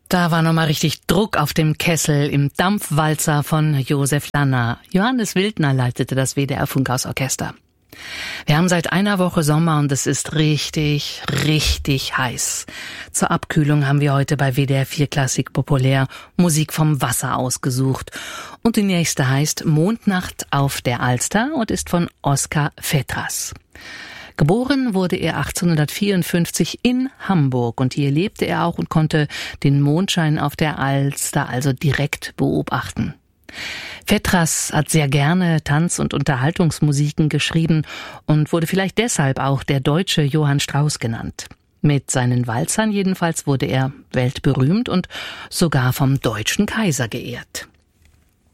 Da war nochmal richtig Druck auf dem Kessel im Dampfwalzer von Josef Lanner. Johannes Wildner leitete das WDR-Funkhausorchester. Wir haben seit einer Woche Sommer und es ist richtig, richtig heiß. Zur Abkühlung haben wir heute bei WDR 4 Klassik populär Musik vom Wasser ausgesucht. Und die nächste heißt Mondnacht auf der Alster und ist von Oskar Fetras. Geboren wurde er 1854 in Hamburg und hier lebte er auch und konnte den Mondschein auf der Alster also direkt beobachten. Fetras hat sehr gerne Tanz- und Unterhaltungsmusiken geschrieben und wurde vielleicht deshalb auch der deutsche Johann Strauss genannt. Mit seinen Walzern jedenfalls wurde er weltberühmt und sogar vom deutschen Kaiser geehrt.